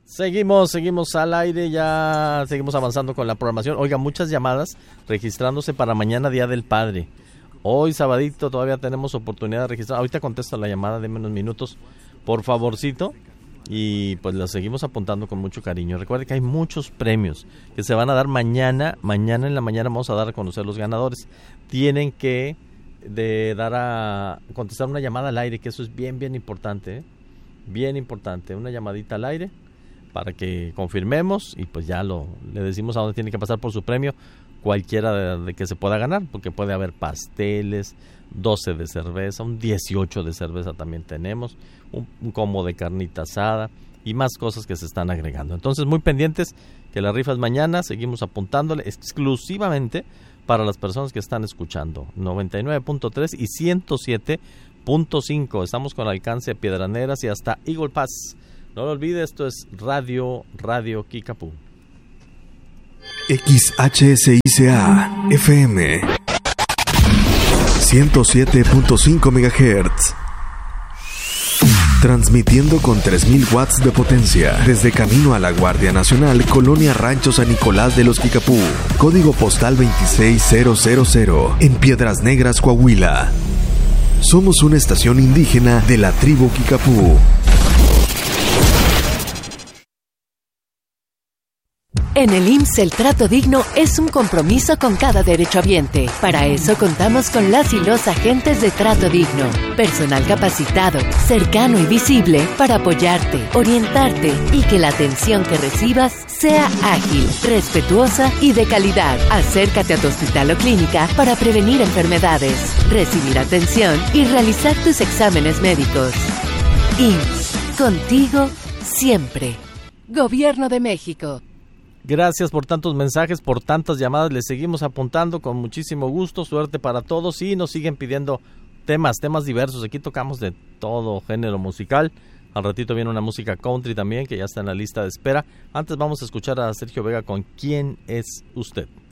Seguimos al aire, ya seguimos avanzando con la programación. Oiga, muchas llamadas registrándose para mañana, Día del Padre. Hoy, sabadito, todavía tenemos oportunidad de registrar. Ahorita contesto la llamada, denme unos minutos, por favorcito. Y pues la seguimos apuntando con mucho cariño. Recuerde que hay muchos premios que se van a dar mañana. Mañana en la mañana vamos a dar a conocer los ganadores. Tienen que contestar una llamada al aire, que eso es bien importante, ¿eh? Bien importante, una llamadita al aire para que confirmemos y pues ya le decimos a dónde tiene que pasar por su premio, cualquiera de que se pueda ganar, porque puede haber pasteles, 12 de cerveza, un 18 de cerveza también tenemos, un combo de carnita asada y más cosas que se están agregando. Entonces, muy pendientes que la rifa es mañana, seguimos apuntándole exclusivamente para las personas que están escuchando 99.3 y 107.5. Estamos con alcance a Piedras Negras y hasta Eagle Pass. No lo olvide, esto es Radio Kickapoo. XHSICA FM 107.5 MHz. Transmitiendo con 3000 watts de potencia desde camino a la Guardia Nacional, Colonia Rancho San Nicolás de los Kickapoo, código postal 26000, en Piedras Negras, Coahuila. Somos una estación indígena de la tribu Kickapoo. En el IMSS el trato digno es un compromiso con cada derechohabiente. Para eso contamos con las y los agentes de trato digno. Personal capacitado, cercano y visible para apoyarte, orientarte y que la atención que recibas sea ágil, respetuosa y de calidad. Acércate a tu hospital o clínica para prevenir enfermedades, recibir atención y realizar tus exámenes médicos. IMSS, contigo siempre. Gobierno de México. Gracias por tantos mensajes, por tantas llamadas. Les seguimos apuntando con muchísimo gusto. Suerte para todos y nos siguen pidiendo temas diversos. Aquí tocamos de todo género musical. Al ratito viene una música country también que ya está en la lista de espera. Antes vamos a escuchar a Sergio Vega con ¿Quién es usted?